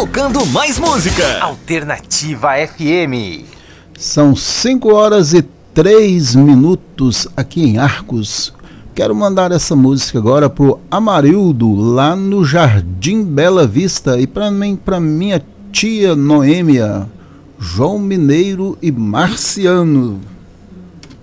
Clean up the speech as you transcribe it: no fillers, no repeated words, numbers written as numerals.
tocando mais música. Alternativa FM. São 5h03 aqui em Arcos. Quero mandar essa música agora pro Amarildo, lá no Jardim Bela Vista, e pra minha tia Noêmia, João Mineiro e Marciano.